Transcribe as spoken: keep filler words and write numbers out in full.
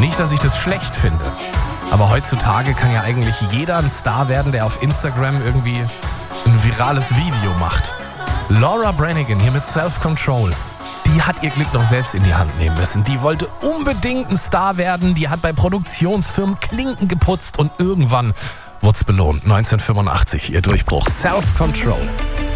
Nicht, dass ich das schlecht finde. Aber heutzutage kann ja eigentlich jeder ein Star werden, der auf Instagram irgendwie ein virales Video macht. Laura Branigan hier mit Self-Control. Die hat ihr Glück noch selbst in die Hand nehmen müssen. Die wollte unbedingt ein Star werden. Die hat bei Produktionsfirmen Klinken geputzt und irgendwann wurde es belohnt. neunzehnhundertfünfundachtzig, ihr Durchbruch. Self-Control.